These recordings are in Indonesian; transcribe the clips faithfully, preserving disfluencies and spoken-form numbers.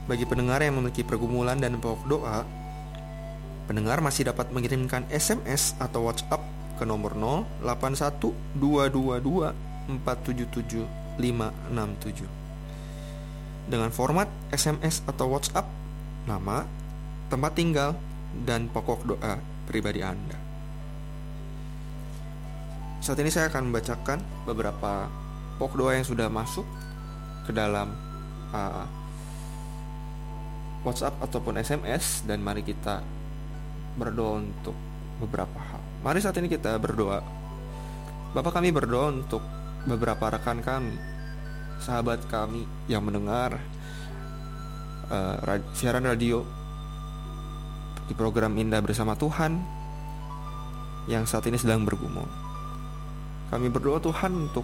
Bagi pendengar yang memiliki pergumulan dan pokok doa, pendengar masih dapat mengirimkan S M S atau WhatsApp ke nomor nol delapan satu dua dua dua empat tujuh tujuh lima enam tujuh dengan format S M S atau WhatsApp, nama, tempat tinggal, dan pokok doa pribadi Anda. Saat ini saya akan membacakan beberapa pokok doa yang sudah masuk ke dalam uh, WhatsApp ataupun S M S, dan mari kita berdoa untuk beberapa hal. Mari saat ini kita berdoa. Bapak, kami berdoa untuk beberapa rekan kami, sahabat kami yang mendengar uh, rad- siaran radio di program Indah Bersama Tuhan yang saat ini sedang bergumul. Kami berdoa Tuhan untuk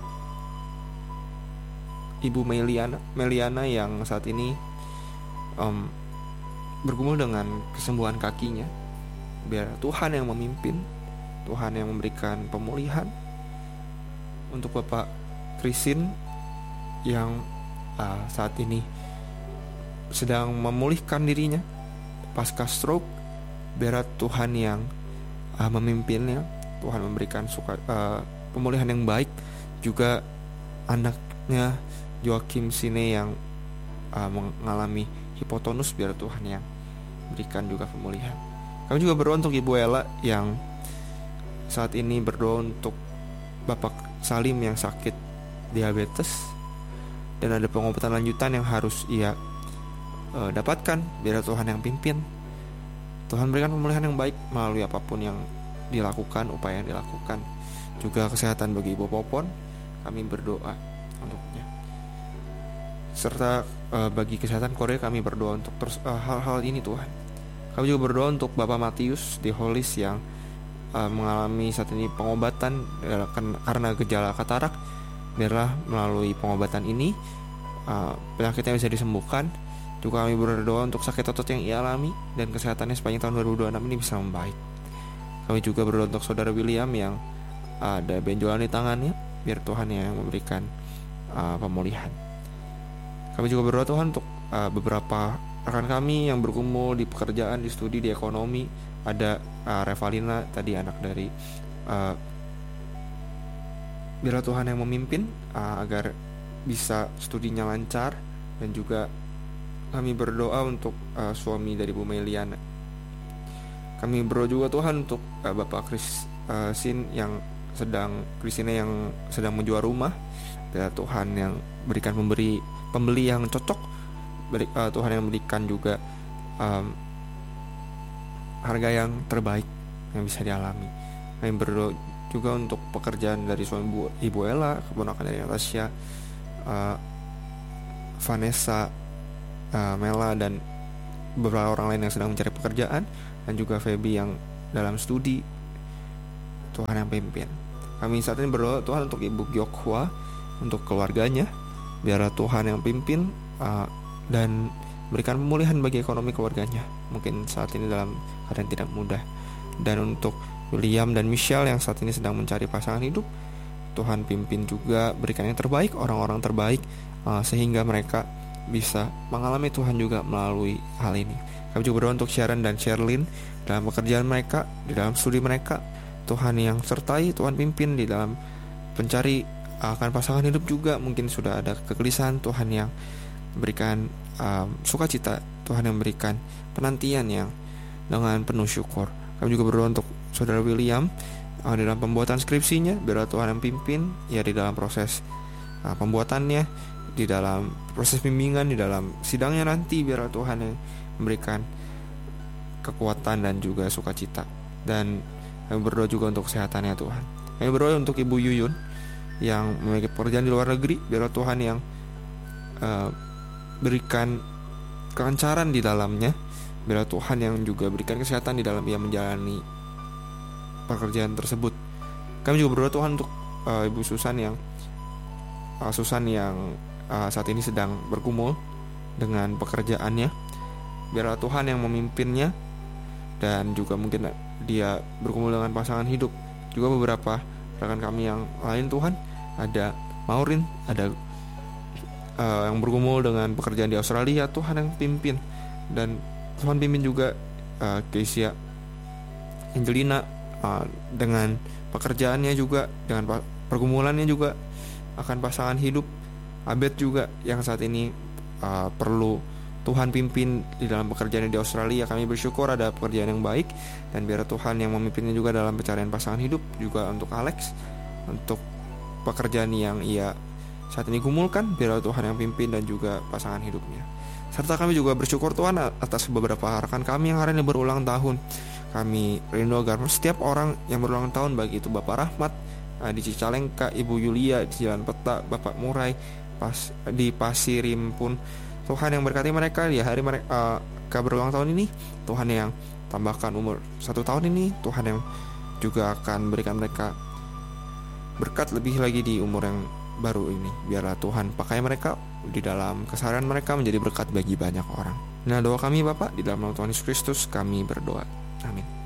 Ibu Meliana, Meliana yang saat ini um, bergumul dengan kesembuhan kakinya. Biar Tuhan yang memimpin, Tuhan yang memberikan pemulihan. Untuk Bapak Krisin yang uh, saat ini sedang memulihkan dirinya pasca stroke, biar Tuhan yang uh, memimpinnya. Tuhan memberikan suka, uh, pemulihan yang baik. Juga anaknya Joakim Sine yang uh, mengalami hipotonus, biar Tuhan yang berikan juga pemulihan. Kami juga berdoa untuk Ibu Ella yang saat ini berdoa untuk Bapak Salim yang sakit diabetes dan ada pengobatan lanjutan yang harus ia uh, dapatkan, biar Tuhan yang pimpin. Tuhan berikan pemulihan yang baik melalui apapun yang dilakukan, upaya yang dilakukan. Juga kesehatan bagi Ibu Popon, kami berdoa untuknya. Serta uh, bagi kesehatan Korea kami berdoa untuk terus uh, hal-hal ini Tuhan. Kami juga berdoa untuk Bapak Matius di Holis yang uh, mengalami saat ini pengobatan uh, karena gejala katarak. Biarlah melalui pengobatan ini uh, penyakitnya bisa disembuhkan. Juga kami berdoa untuk sakit otot yang ia alami dan kesehatannya sepanjang tahun dua ribu dua puluh enam ini bisa membaik. Kami juga berdoa untuk Saudara William yang uh, ada benjolan di tangannya, biar Tuhan yang memberikan uh, pemulihan. Kami juga berdoa Tuhan untuk uh, beberapa rekan kami yang bergumul di pekerjaan, di studi, di ekonomi. Ada uh, Revalina tadi, anak dari uh, biarlah Tuhan yang memimpin uh, agar bisa studinya lancar. Dan juga kami berdoa untuk uh, suami dari Bu Meliana. Kami berdoa juga Tuhan untuk uh, Bapak Kris uh, Sin yang sedang Kristina yang sedang menjual rumah. Biar Tuhan yang berikan pemberi pembeli yang cocok. Beri, uh, Tuhan yang memberikan juga um, harga yang terbaik yang bisa dialami. Kami berdoa juga untuk pekerjaan dari suami Ibu, Ibu Ella, keponakan dari Natasha, uh, Vanessa, uh, Mela, dan beberapa orang lain yang sedang mencari pekerjaan, dan juga Feby yang dalam studi. Tuhan yang pimpin. Kami saat ini berdoa Tuhan untuk Ibu Gyokhwa, untuk keluarganya, biarlah Tuhan yang pimpin uh, dan berikan pemulihan bagi ekonomi keluarganya. Mungkin saat ini dalam keadaan tidak mudah. Dan untuk William dan Michelle yang saat ini sedang mencari pasangan hidup, Tuhan pimpin juga, berikan yang terbaik, orang-orang terbaik, uh, sehingga mereka bisa mengalami Tuhan juga melalui hal ini. Kami juga berdoa untuk Sharon dan Sherlyn dalam pekerjaan mereka, di dalam studi mereka. Tuhan yang sertai, Tuhan pimpin di dalam mencari akan pasangan hidup juga. Mungkin sudah ada kegelisahan, Tuhan yang berikan um, sukacita, Tuhan yang berikan penantian yang dengan penuh syukur. Kami juga berdoa untuk Saudara William uh, di dalam pembuatan skripsinya, biar Tuhan yang pimpin ya di dalam proses uh, pembuatannya, di dalam proses bimbingan, di dalam sidangnya nanti, biar Tuhan yang memberikan kekuatan dan juga sukacita. Dan kami berdoa juga untuk kesehatannya Tuhan. Kami berdoa untuk Ibu Yuyun yang memiliki pekerjaan di luar negeri, biar Tuhan yang uh, berikan kelancaran di dalamnya, biar Tuhan yang juga berikan kesehatan di dalam ia menjalani pekerjaan tersebut. Kami juga berdoa Tuhan untuk uh, Ibu Susan yang uh, Susan yang uh, saat ini sedang bergumul dengan pekerjaannya, biarlah Tuhan yang memimpinnya. Dan juga mungkin dia bergumul dengan pasangan hidup. Juga beberapa rekan kami yang lain Tuhan, ada Maureen, ada uh, yang bergumul dengan pekerjaan di Australia, Tuhan yang pimpin. Dan Tuhan pimpin juga uh, Keisha Angelina uh, dengan pekerjaannya juga, dengan pergumulannya juga, akan pasangan hidup Abed juga yang saat ini uh, perlu Tuhan pimpin di dalam pekerjaan di Australia. Kami bersyukur ada pekerjaan yang baik, dan biar Tuhan yang memimpinnya juga dalam pencarian pasangan hidup. Juga untuk Alex, untuk pekerjaan yang ia saat ini gumulkan, biar Tuhan yang pimpin dan juga pasangan hidupnya. Serta kami juga bersyukur Tuhan atas beberapa rekan kami yang hari ini berulang tahun. Kami rindu agar setiap orang yang berulang tahun, baik itu Bapak Rahmat di Cicalengka, Ibu Yulia di Jalan Peta, Bapak Murai pas di Pasirim pun, Tuhan yang berkati mereka di hari mereka uh, berulang tahun ini. Tuhan yang tambahkan umur satu tahun ini. Tuhan yang juga akan berikan mereka berkat lebih lagi di umur yang baru ini. Biarlah Tuhan pakai mereka di dalam keseharian mereka menjadi berkat bagi banyak orang. Nah, doa kami Bapak, di dalam nama Tuhan Yesus Kristus kami berdoa. Amin.